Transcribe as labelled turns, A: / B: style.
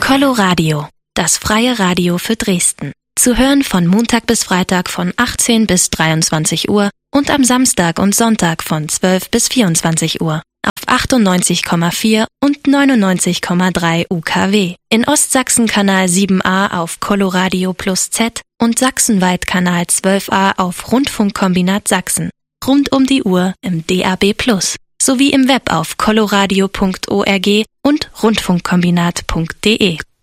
A: Coloradio, das freie Radio für Dresden. Zu hören von Montag bis Freitag von 18 bis 23 Uhr und am Samstag und Sonntag von 12 bis 24 Uhr. Auf 98,4 und 99,3 UKW. In Ostsachsen Kanal 7a auf Coloradio Plus Z und sachsenweit Kanal 12a auf Rundfunkkombinat Sachsen. Rund um die Uhr im DAB Plus. Sowie im Web auf coloradio.org und rundfunkkombinat.de.